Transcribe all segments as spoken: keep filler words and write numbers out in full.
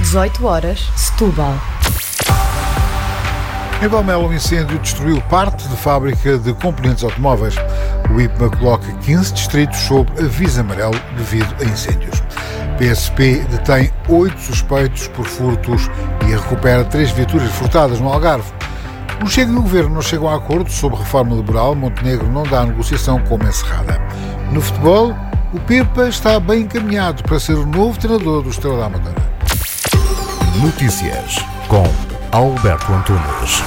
dezoito horas, Setúbal. Em Palmela, um incêndio destruiu parte de fábrica de componentes automóveis. O I P M A coloca quinze distritos sob aviso amarelo devido a incêndios. P S P detém oito suspeitos por furtos e recupera três viaturas furtadas no Algarve. O Chega e o Governo não chegam a acordo sobre reforma laboral. Montenegro não dá a negociação como encerrada. No futebol, o Pepa está bem encaminhado para ser o novo treinador do Estrela da Amadora. Notícias com Alberto Antunes.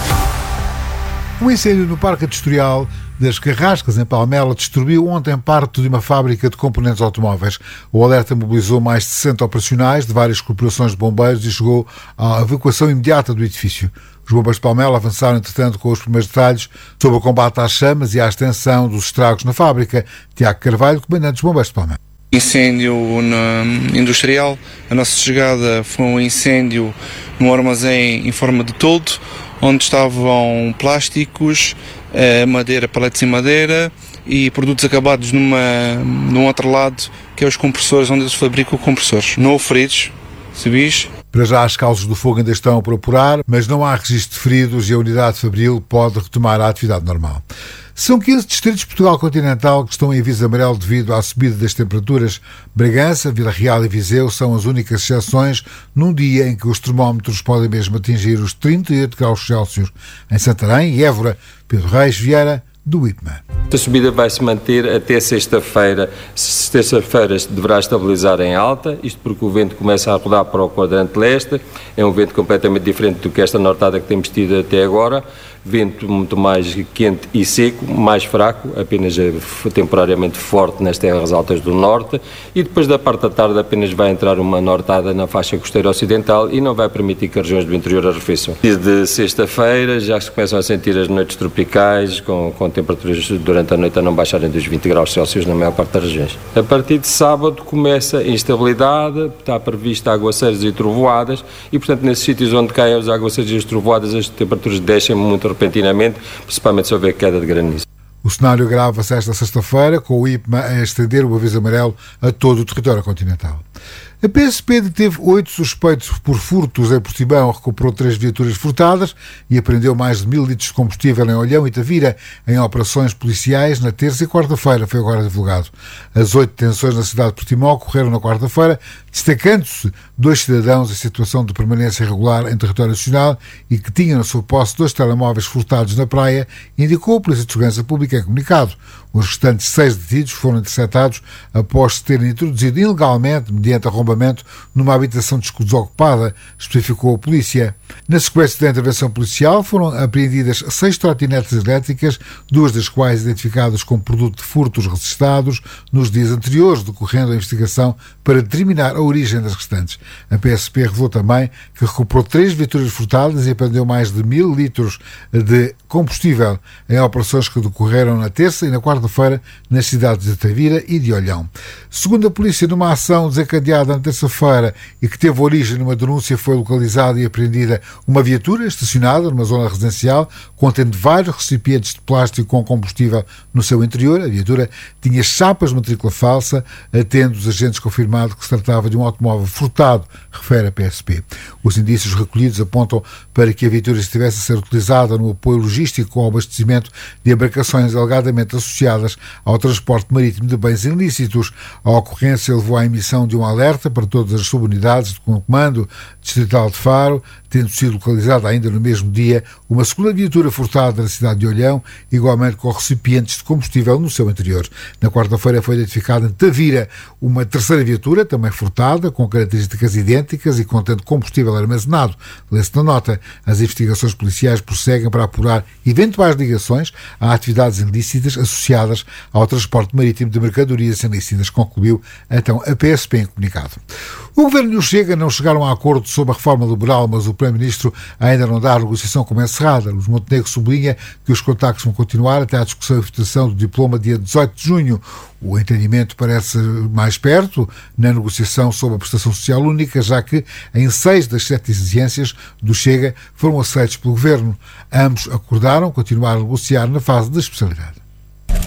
Um incêndio no Parque Industrial das Carrascas, em Palmela, destruiu ontem parte de uma fábrica de componentes automóveis. O alerta mobilizou mais de sessenta operacionais de várias corporações de bombeiros e chegou à evacuação imediata do edifício. Os bombeiros de Palmela avançaram, entretanto, com os primeiros detalhes sobre o combate às chamas e à extensão dos estragos na fábrica. Tiago Carvalho, comandante dos bombeiros de Palmela. Incêndio na industrial. A nossa chegada foi um incêndio num armazém em forma de toldo, onde estavam plásticos, madeira, paletes em madeira e produtos acabados numa, num outro lado, que é os compressores, onde eles fabricam compressores. Não houve feridos civis. Para já as causas do fogo ainda estão por apurar, mas não há registro de feridos e a unidade fabril pode retomar a atividade normal. São quinze distritos de Portugal continental que estão em aviso amarelo devido à subida das temperaturas. Bragança, Vila Real e Viseu são as únicas exceções num dia em que os termómetros podem mesmo atingir os trinta e oito graus Celsius. Em Santarém e Évora, Pedro Reis Vieira, do I P M A. A subida vai se manter até sexta-feira. Terça-feira deverá estabilizar em alta, isto porque o vento começa a rodar para o quadrante leste. É um vento completamente diferente do que esta nortada que temos tido até agora. Vento muito mais quente e seco, mais fraco, apenas temporariamente forte nas terras altas do norte, e depois da parte da tarde apenas vai entrar uma nortada na faixa costeira ocidental e não vai permitir que as regiões do interior arrefeçam. Desde sexta-feira já se começam a sentir as noites tropicais, com, com temperaturas durante a noite a não baixarem dos vinte graus Celsius na maior parte das regiões. A partir de sábado começa a instabilidade, está prevista aguaceiros e trovoadas, e portanto nesses sítios onde caem os aguaceiros e as trovoadas as temperaturas descem muito repentinamente, principalmente se houver queda de granizo. O cenário agrava-se esta sexta-feira, com o I P M A a estender o aviso amarelo a todo o território continental. A P S P deteve oito suspeitos por furtos em Portimão, recuperou três viaturas furtadas e apreendeu mais de mil litros de combustível em Olhão e Tavira em operações policiais na terça e quarta-feira, foi agora divulgado. As oito detenções na cidade de Portimão ocorreram na quarta-feira, destacando-se dois cidadãos em situação de permanência irregular em território nacional e que tinham na sua posse dois telemóveis furtados na praia, indicou a Polícia de Segurança Pública em comunicado. Os restantes seis detidos foram interceptados após se terem introduzido ilegalmente, mediante arrombamento, numa habitação desocupada, especificou a polícia. Na sequência da intervenção policial foram apreendidas seis trotinetes elétricas, duas das quais identificadas como produto de furtos registados nos dias anteriores, decorrendo a investigação para determinar a origem das restantes. A P S P revelou também que recuperou três viaturas furtadas e apreendeu mais de mil litros de combustível em operações que decorreram na terça e na quarta-feira nas cidades de Tavira e de Olhão. Segundo a polícia, numa ação desencadeada na terça-feira e que teve origem numa denúncia, foi localizada e apreendida uma viatura estacionada numa zona residencial, contendo vários recipientes de plástico com combustível no seu interior. A viatura tinha chapas de matrícula falsa, tendo os agentes confirmado que se tratava de um automóvel furtado, refere a P S P. Os indícios recolhidos apontam para que a viatura estivesse a ser utilizada no apoio logístico ao abastecimento de embarcações alegadamente associadas ao transporte marítimo de bens ilícitos. A ocorrência levou à emissão de um alerta para todas as subunidades do Comando Distrital de Faro, tendo sido localizada ainda no mesmo dia uma segunda viatura furtada na cidade de Olhão, igualmente com recipientes de combustível no seu interior. Na quarta-feira foi identificada em Tavira uma terceira viatura, também furtada, com características idênticas e contendo combustível armazenado. Lê-se na nota, as investigações policiais prosseguem para apurar eventuais ligações a atividades ilícitas associadas ao transporte marítimo de mercadorias ilícitas, concluiu então a P S P em comunicado. O Governo e o Chega não chegaram a acordo sobre a reforma laboral, mas o Primeiro-Ministro ainda não dá a negociação como encerrada. Luís Montenegro sublinha que os contactos vão continuar até à discussão e votação do diploma dia dezoito de junho. O entendimento parece mais perto na negociação sobre a prestação social única, já que em seis das sete exigências do Chega foram aceitos pelo Governo. Ambos acordaram continuar a negociar na fase da especialidade.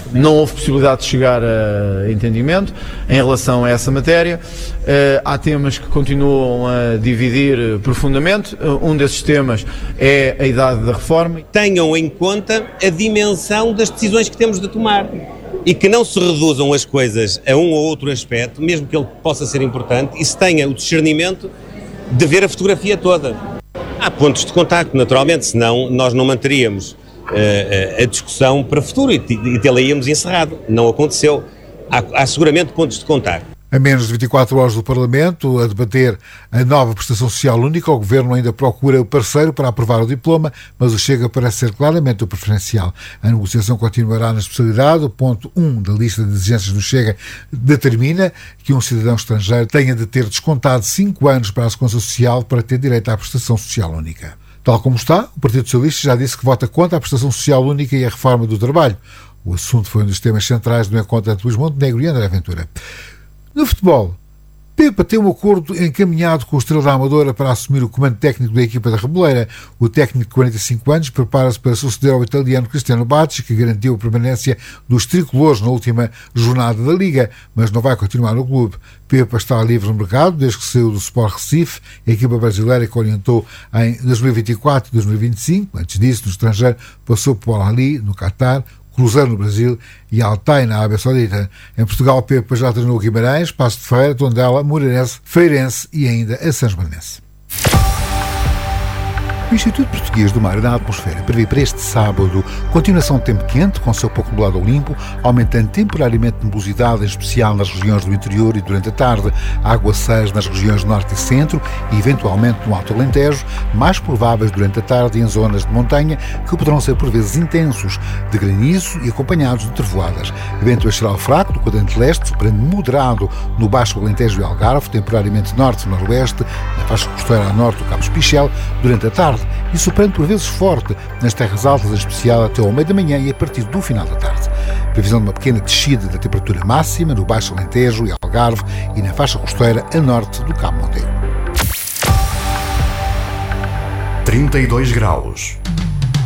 Não houve possibilidade de chegar a entendimento em relação a essa matéria. Há temas que continuam a dividir profundamente. Um desses temas é a idade da reforma. Tenham em conta a dimensão das decisões que temos de tomar e que não se reduzam as coisas a um ou outro aspecto, mesmo que ele possa ser importante, e se tenha o discernimento de ver a fotografia toda. Há pontos de contacto, naturalmente, senão nós não manteríamos uh, a discussão para o futuro e, e tê-la íamos encerrado. Não aconteceu. Há, há seguramente pontos de contacto. A menos de vinte e quatro horas do Parlamento, a debater a nova prestação social única, o Governo ainda procura o parceiro para aprovar o diploma, mas o Chega parece ser claramente o preferencial. A negociação continuará na especialidade. O ponto um da lista de exigências do Chega determina que um cidadão estrangeiro tenha de ter descontado cinco anos para a Segurança Social para ter direito à prestação social única. Tal como está, o Partido Socialista já disse que vota contra a prestação social única e a reforma do trabalho. O assunto foi um dos temas centrais do encontro entre Luís Montenegro e André Ventura. No futebol, Pepa tem um acordo encaminhado com o Estrela da Amadora para assumir o comando técnico da equipa da Reboleira. O técnico de quarenta e cinco anos prepara-se para suceder ao italiano Cristiano Bacci, que garantiu a permanência dos tricolores na última jornada da Liga, mas não vai continuar no clube. Pepa está livre no mercado desde que saiu do Sport Recife, a equipa brasileira que orientou em dois mil e vinte e quatro e dois mil e vinte e cinco. Antes disso, no estrangeiro, passou por Al-Ahly, no Qatar, Cruzeiro no Brasil e Altai na Arábia Saudita. Em Portugal, Pepa já treinou Guimarães, Paço de Feira, Tondela, Moreirense, Feirense e ainda a São Joanense. O Instituto Português do Mar e da Atmosfera prevê para este sábado continuação de tempo quente, com céu pouco nublado ao limpo, aumentando temporariamente a nebulosidade, em especial nas regiões do interior e durante a tarde, aguaceiros nas regiões norte e centro e, eventualmente, no Alto Alentejo, mais prováveis durante a tarde em zonas de montanha, que poderão ser por vezes intensos, de granizo e acompanhados de trevoadas. Vento esteral fraco do quadrante leste, soprando moderado no Baixo Alentejo e Algarve, temporariamente norte-noroeste, na faixa costeira a norte do Cabo Espichel, durante a tarde, e soprando por vezes forte nas terras altas, em especial até ao meio da manhã e a partir do final da tarde. Previsão de uma pequena descida da temperatura máxima no Baixo Alentejo e Algarve e na faixa costeira a norte do Cabo Monteiro. trinta e dois graus.